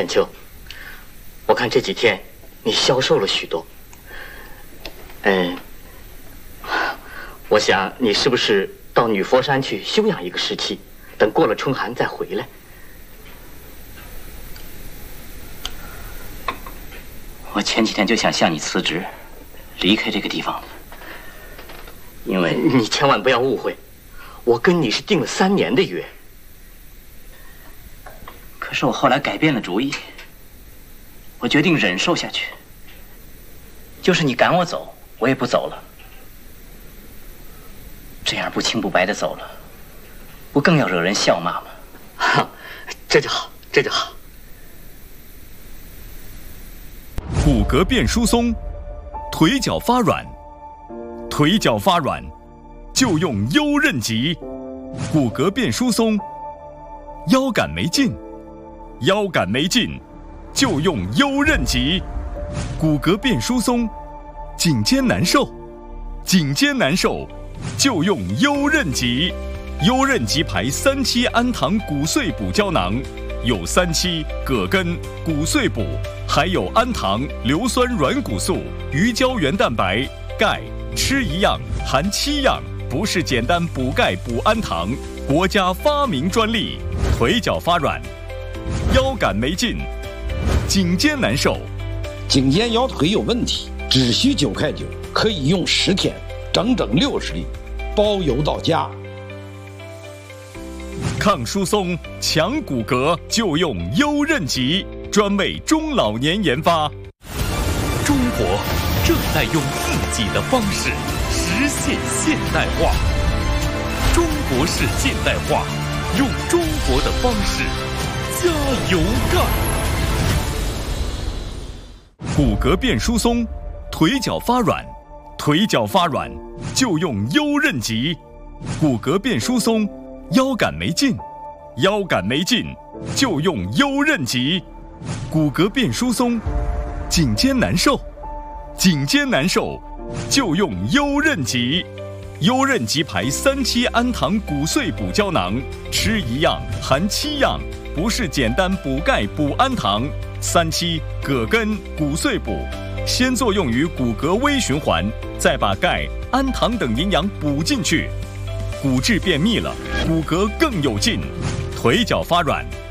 沈秋，我看这几天你消瘦了许多。我想你是不是到女佛山去休养一个时期，等过了春寒再回来？ 我前几天就想向你辞职，离开这个地方了。因为你千万不要误会，我跟你是定了3年的约。 可是我后来改变了主意，我决定忍受下去。就是你赶我走，我也不走了。这样不清不白的走了，不更要惹人笑骂吗？ 哈，这就好，这就好。 骨骼变疏松，腿脚发软，腿脚发软就用优韧极。骨骼变疏松，腰杆没劲，腰杆没劲就用优韧极。骨骼变疏松，颈肩难受，颈肩难受就用优韧极。优韧极牌3期氨糖骨碎补胶囊，有3期葛根、骨碎补，还有氨糖、硫酸软骨素、鱼胶原蛋白、钙，吃一样含7样，不是简单补钙补氨糖，国家发明专利。腿脚发软，腰杆没劲，颈肩难受， 颈肩腰腿有问题，只需9块9，可以用10天，整整60粒，包邮到家。 抗疏松、强骨骼就用优韧极，专为中老年研发。 中国正在用自己的方式实现现代化。中国式现代化，用中国的方式加油干。 骨骼变疏松，腿脚发软，腿脚发软就用优韧极。骨骼变疏松，腰杆没劲，腰杆没劲就用优韧极。骨骼变疏松，颈肩难受，颈肩难受就用优韧极。优韧极牌3期氨糖骨碎补胶囊，吃一样含7样，不是简单补钙补氨糖。3期葛根骨碎补，先作用于骨骼微循环，再把钙、氨糖等营养补进去，骨质变密了，骨骼更有劲。腿脚发软，